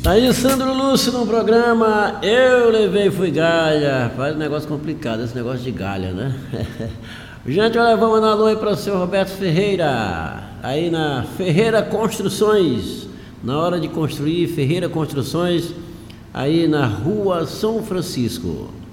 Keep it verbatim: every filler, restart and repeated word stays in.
Aí, Sandro Lúcio no programa Eu Levei Fui Galha. Faz um negócio complicado, esse negócio de galha, né? Gente, olha, vamos mandar um alô aí para o seu Roberto Ferreira, aí na Ferreira Construções, na hora de construir, Ferreira Construções, aí na rua São Francisco.